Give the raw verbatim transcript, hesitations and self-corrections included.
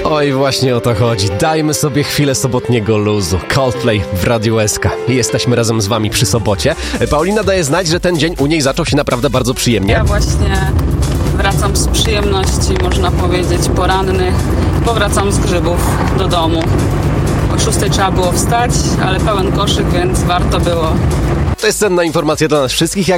Oj, właśnie o to chodzi. Dajmy sobie chwilę sobotniego luzu. Coldplay w Radiu S K. Jesteśmy razem z wami przy sobocie. Paulina daje znać, że ten dzień u niej zaczął się naprawdę bardzo przyjemnie. Ja właśnie wracam z przyjemności, można powiedzieć, porannych. Powracam z grzybów do domu. O szóstej trzeba było wstać, ale pełen koszyk, więc warto było. To jest cenna informacja dla nas wszystkich. Jak